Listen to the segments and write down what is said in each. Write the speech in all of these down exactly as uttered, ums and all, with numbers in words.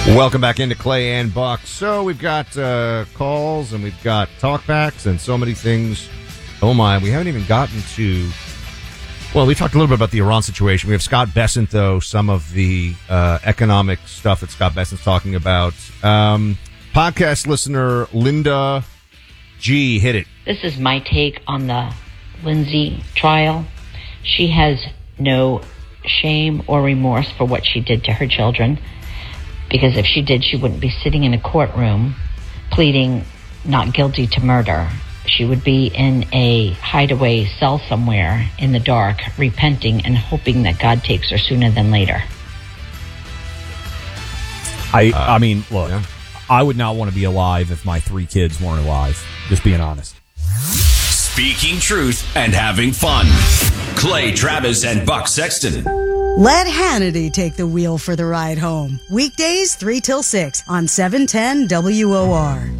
Welcome back into Clay and Buck. So we've got uh, calls and we've got talkbacks and so many things. Oh my, we haven't even gotten to... Well, we talked a little bit about the Iran situation. We have Scott Bessent, though, some of the uh, economic stuff that Scott Bessent's talking about. Um, podcast listener Linda G, hit it. This is my take on the Lindsay trial. She has no shame or remorse for what she did to her children. Because if she did, she wouldn't be sitting in a courtroom pleading not guilty to murder. She would be in a hideaway cell somewhere in the dark, repenting and hoping that God takes her sooner than later. I uh, I mean, look, yeah. I would not want to be alive if my three kids weren't alive. Just being honest. Speaking truth and having fun. Clay Travis and Buck Sexton. Let Hannity take the wheel for the ride home. Weekdays three till six on seven ten W O R.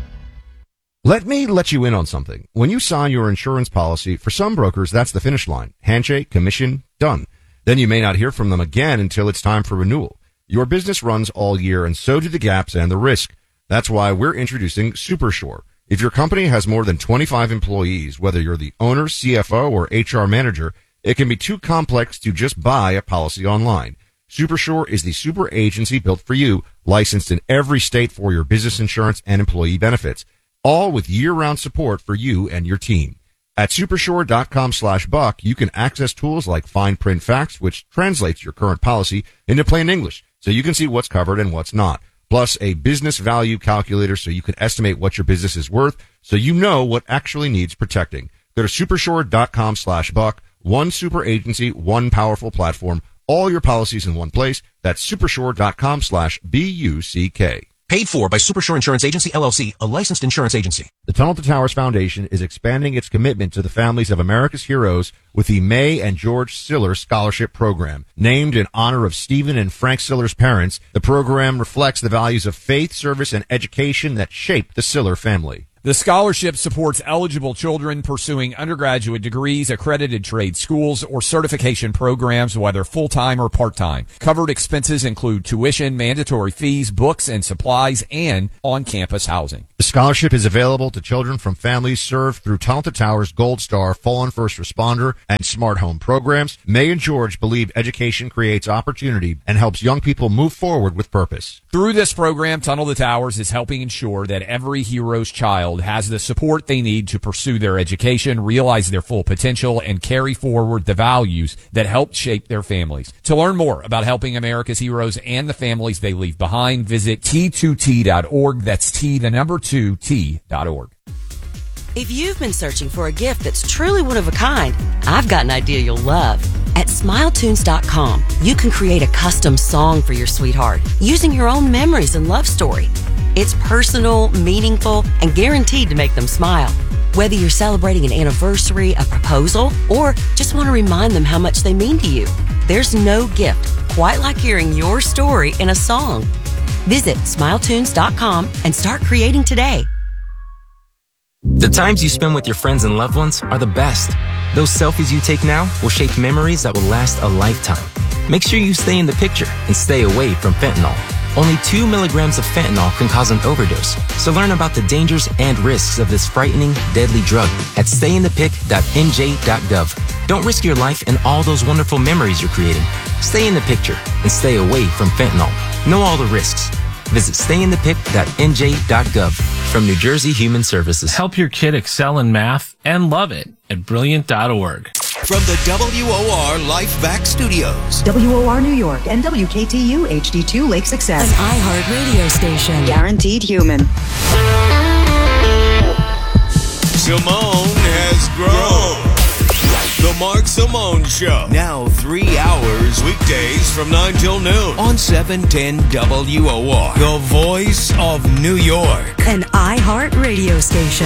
Let me let you in on something. When you sign your insurance policy, for some brokers, that's the finish line. Handshake, commission, done. Then you may not hear from them again until it's time for renewal. Your business runs all year, and so do the gaps and the risk. That's why we're introducing SuperSure. If your company has more than twenty-five employees, whether you're the owner, C F O, or H R manager, it can be too complex to just buy a policy online. SuperSure is the super agency built for you, licensed in every state for your business insurance and employee benefits, all with year-round support for you and your team. At supersure.com slash buck, you can access tools like fine print facts, which translates your current policy into plain English, so you can see what's covered and what's not. Plus a business value calculator so you can estimate what your business is worth, so you know what actually needs protecting. Go to supersure.com slash buck. One super agency, one powerful platform, all your policies in one place. That's supersure.com slash B-U-C-K. Paid for by Supersure Insurance Agency, L L C, a licensed insurance agency. The Tunnel to Towers Foundation is expanding its commitment to the families of America's heroes with the May and George Siller Scholarship Program. Named in honor of Stephen and Frank Siller's parents, the program reflects the values of faith, service, and education that shaped the Siller family. The scholarship supports eligible children pursuing undergraduate degrees, accredited trade schools, or certification programs, whether full-time or part-time. Covered expenses include tuition, mandatory fees, books and supplies, and on-campus housing. The scholarship is available to children from families served through Tunnel to Towers Gold Star, Fallen First Responder, and Smart Home programs. May and George believe education creates opportunity and helps young people move forward with purpose. Through this program, Tunnel to Towers is helping ensure that every hero's child has the support they need to pursue their education, realize their full potential, and carry forward the values that helped shape their families. To learn more about helping America's heroes and the families they leave behind, visit T two T dot org. That's T, the number two, T dot org. If you've been searching for a gift that's truly one of a kind, I've got an idea you'll love. At smile tunes dot com, you can create a custom song for your sweetheart using your own memories and love story. It's personal, meaningful, and guaranteed to make them smile. Whether you're celebrating an anniversary, a proposal, or just want to remind them how much they mean to you, there's no gift quite like hearing your story in a song. Visit smile tunes dot com and start creating today. The times you spend with your friends and loved ones are the best. Those selfies you take now will shape memories that will last a lifetime. Make sure you stay in the picture and stay away from fentanyl. Only two milligrams of fentanyl can cause an overdose. So learn about the dangers and risks of this frightening, deadly drug at stay in the pic dot N J dot gov. Don't risk your life and all those wonderful memories you're creating. Stay in the picture and stay away from fentanyl. Know all the risks. Visit stay in the pic dot N J dot gov from New Jersey Human Services. Help your kid excel in math and love it at brilliant dot org. From the W O R Lifevac Studios. W O R New York and W K T U H D two Lake Success. An iHeart radio station. Guaranteed human. Simone has grown. The Mark Simone Show. Now three hours weekdays from nine till noon on seven ten W O R. The voice of New York. An iHeart radio station.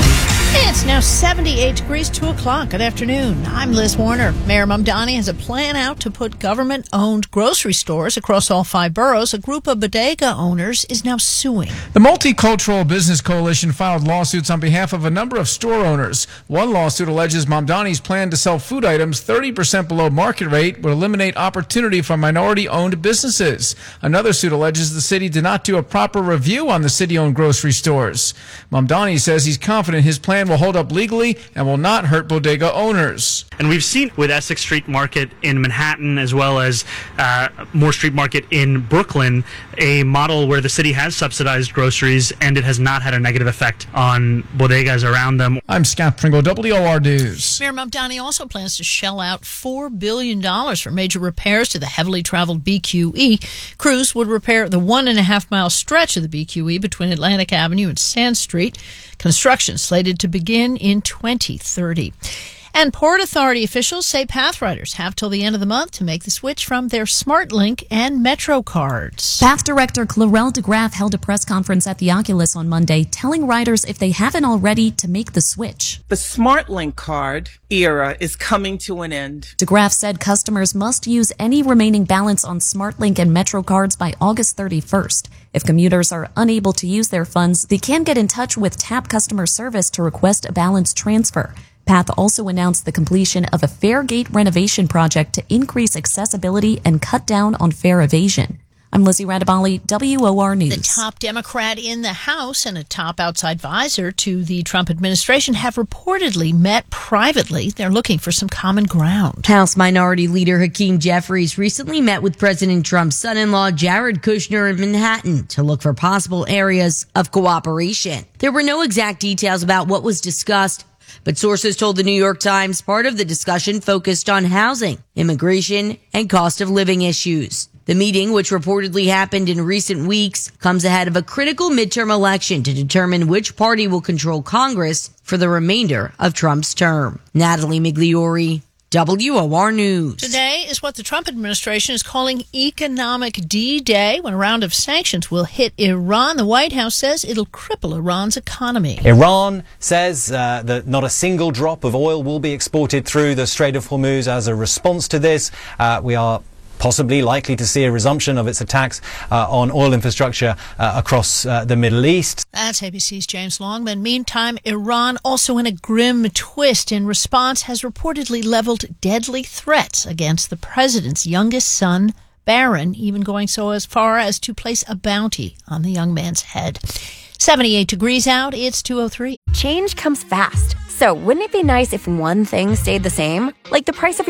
It's now seventy-eight degrees, two o'clock. Good afternoon. I'm Liz Warner. Mayor Mamdani has a plan out to put government-owned grocery stores across all five boroughs. A group of bodega owners is now suing. The Multicultural Business Coalition filed lawsuits on behalf of a number of store owners. One lawsuit alleges Mamdani's plan to sell food items thirty percent below market rate would eliminate opportunity for minority-owned businesses. Another suit alleges the city did not do a proper review on the city-owned grocery stores. Mamdani says he's confident his plan will hold up legally and will not hurt bodega owners. And we've seen with Essex Street Market in Manhattan, as well as uh, Moore Street Market in Brooklyn, a model where the city has subsidized groceries and it has not had a negative effect on bodegas around them. I'm Scott Pringle, W O R News. Mayor Mamdani also plans to shell out four billion dollars for major repairs to the heavily traveled B Q E. Crews would repair the one and a half mile stretch of the B Q E between Atlantic Avenue and Sand Street. Construction slated to begin in twenty thirty. And Port Authority officials say Pathriders have till the end of the month to make the switch from their SmartLink and Metro cards. Path Director Clarelle DeGraff held a press conference at the Oculus on Monday, telling riders if they haven't already to make the switch. The SmartLink card era is coming to an end. DeGraff said customers must use any remaining balance on SmartLink and Metro cards by August thirty-first. If commuters are unable to use their funds, they can get in touch with TAP customer service to request a balance transfer. Path also announced the completion of a Fairgate renovation project to increase accessibility and cut down on fare evasion. I'm Lizzie Radabali, W O R News. The top Democrat in the House and a top outside advisor to the Trump administration have reportedly met privately. They're looking for some common ground. House Minority Leader Hakeem Jeffries recently met with President Trump's son-in-law Jared Kushner in Manhattan to look for possible areas of cooperation. There were no exact details about what was discussed, but sources told the New York Times part of the discussion focused on housing, immigration, and cost of living issues. The meeting, which reportedly happened in recent weeks, comes ahead of a critical midterm election to determine which party will control Congress for the remainder of Trump's term. Natalie Migliori, W O R News. Today is what the Trump administration is calling Economic D-Day, when a round of sanctions will hit Iran. The White House says it'll cripple Iran's economy. Iran says uh, that not a single drop of oil will be exported through the Strait of Hormuz. As a response to this, uh, we are possibly likely to see a resumption of its attacks uh, on oil infrastructure uh, across uh, the Middle East. That's A B C's James Longman. Meantime, Iran, also in a grim twist in response, has reportedly leveled deadly threats against the president's youngest son, Barron, even going so as far as to place a bounty on the young man's head. seventy-eight degrees out, it's two oh three. Change comes fast. So wouldn't it be nice if one thing stayed the same? Like the price of